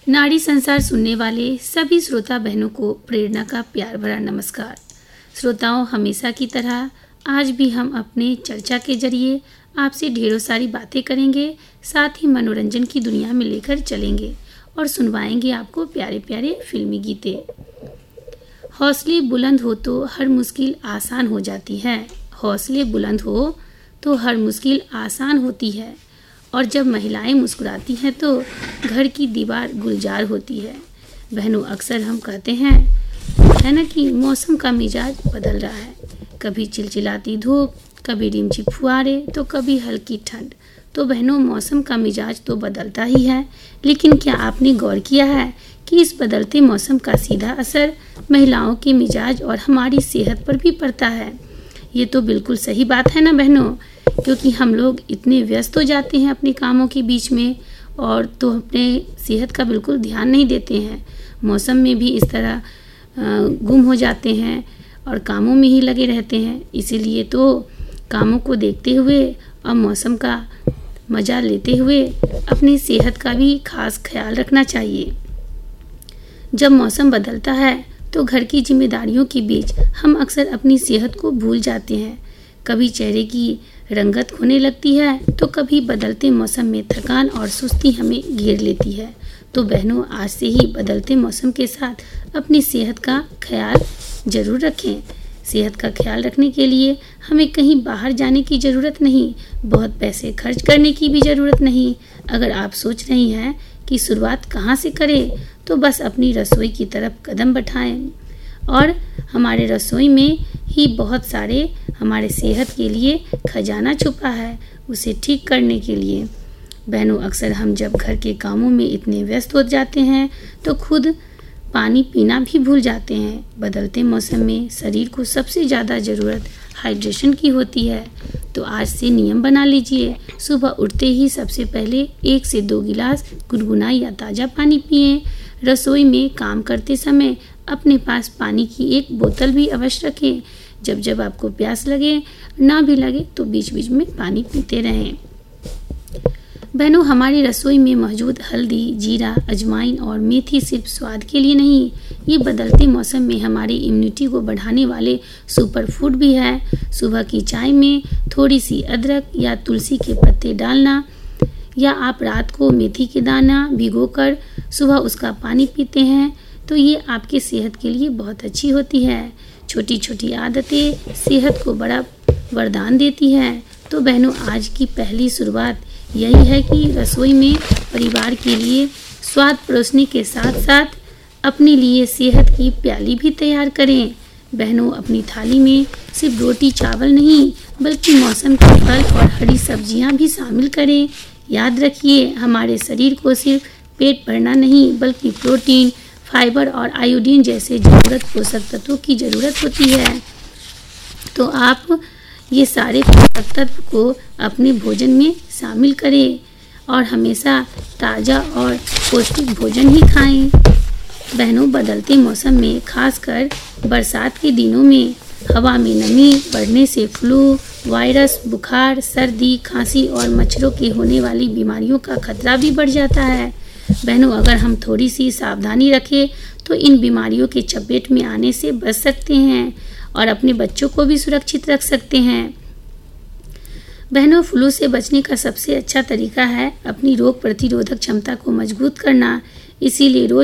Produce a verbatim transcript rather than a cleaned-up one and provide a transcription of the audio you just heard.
नारी संसार सुनने वाले सभी श्रोता बहनों को प्रेरणा का प्यार भरा नमस्कार। श्रोताओं, हमेशा की तरह आज भी हम अपने चर्चा के जरिए आपसे ढेरों सारी बातें करेंगे, साथ ही मनोरंजन की दुनिया में लेकर चलेंगे और सुनवाएंगे आपको प्यारे प्यारे फिल्मी गीते। हौसले बुलंद हो तो हर मुश्किल आसान हो जाती है। हौसले बुलंद हो तो हर मुश्किल आसान होती है, और जब महिलाएं मुस्कुराती हैं तो घर की दीवार गुलजार होती है। बहनों, अक्सर हम कहते हैं है ना कि मौसम का मिजाज बदल रहा है। कभी चिलचिलाती धूप, कभी रिमझिम फुहारे, तो कभी हल्की ठंड। तो बहनों, मौसम का मिजाज तो बदलता ही है, लेकिन क्या आपने गौर किया है कि इस बदलते मौसम का सीधा असर महिलाओं के मिजाज और हमारी सेहत पर भी पड़ता है? ये तो बिल्कुल सही बात है ना बहनों, क्योंकि हम लोग इतने व्यस्त हो जाते हैं अपने कामों के बीच में, और तो अपने सेहत का बिल्कुल ध्यान नहीं देते हैं। मौसम में भी इस तरह गुम हो जाते हैं और कामों में ही लगे रहते हैं। इसीलिए तो कामों को देखते हुए और मौसम का मज़ा लेते हुए अपनी सेहत का भी खास ख्याल रखना चाहिए। जब मौसम बदलता है तो घर की जिम्मेदारियों के बीच हम अक्सर अपनी सेहत को भूल जाते हैं। कभी चेहरे की रंगत खोने लगती है, तो कभी बदलते मौसम में थकान और सुस्ती हमें घेर लेती है। तो बहनों, आज से ही बदलते मौसम के साथ अपनी सेहत का ख्याल जरूर रखें। सेहत का ख्याल रखने के लिए हमें कहीं बाहर जाने की ज़रूरत नहीं, बहुत पैसे खर्च करने की भी ज़रूरत नहीं। अगर आप सोच रही हैं कि शुरुआत कहाँ से करें, तो बस अपनी रसोई की तरफ कदम बढ़ाएं, और हमारे रसोई में ही बहुत सारे हमारे सेहत के लिए खजाना छुपा है, उसे ठीक करने के लिए। बहनों, अक्सर हम जब घर के कामों में इतने व्यस्त हो जाते हैं तो खुद पानी पीना भी भूल जाते हैं। बदलते मौसम में शरीर को सबसे ज़्यादा ज़रूरत हाइड्रेशन की होती है। तो आज से नियम बना लीजिए, सुबह उठते ही सबसे पहले एक से दो गिलास गुनगुना या ताज़ा पानी पिएं। रसोई में काम करते समय अपने पास पानी की एक बोतल भी अवश्य रखें। जब जब आपको प्यास लगे, ना भी लगे, तो बीच बीच में पानी पीते रहें। बहनों, हमारी रसोई में मौजूद हल्दी, जीरा, अजवाइन और मेथी सिर्फ स्वाद के लिए नहीं, ये बदलते मौसम में हमारी इम्यूनिटी को बढ़ाने वाले सुपर फूड भी है। सुबह की चाय में थोड़ी सी अदरक या तुलसी के पत्ते डालना, या आप रात को मेथी के दाना भिगोकर सुबह उसका पानी पीते हैं, तो ये आपके सेहत के लिए बहुत अच्छी होती है। छोटी छोटी आदतें सेहत को बड़ा वरदान देती हैं। तो बहनों, आज की पहली शुरुआत यही है कि रसोई में परिवार के लिए स्वाद परोसने के साथ साथ अपने लिए सेहत की प्याली भी तैयार करें। बहनों, अपनी थाली में सिर्फ रोटी चावल नहीं, बल्कि मौसम के फल और हरी सब्जियां भी शामिल करें। याद रखिए, हमारे शरीर को सिर्फ पेट भरना नहीं, बल्कि प्रोटीन, फाइबर और आयोडीन जैसे ज़रूरत पोषक तत्वों की ज़रूरत होती है। तो आप ये सारे पोषक तत्व को अपने भोजन में शामिल करें और हमेशा ताज़ा और पौष्टिक भोजन ही खाएं। बहनों, बदलते मौसम में खासकर बरसात के दिनों में हवा में नमी बढ़ने से फ्लू, वायरस, बुखार, सर्दी, खांसी और मच्छरों के होने वाली बीमारियों का खतरा भी बढ़ जाता है। बहनों, अगर हम थोड़ी सी सावधानी रखें तो इन बीमारियों के चपेट में आने से बच सकते हैं और अपने बच्चों को भी सुरक्षित रख सकते हैं। बहनों, फ्लू से बचने का सबसे अच्छा तरीका है अपनी रोग प्रतिरोधक क्षमता को मजबूत करना। इसीलिए रोज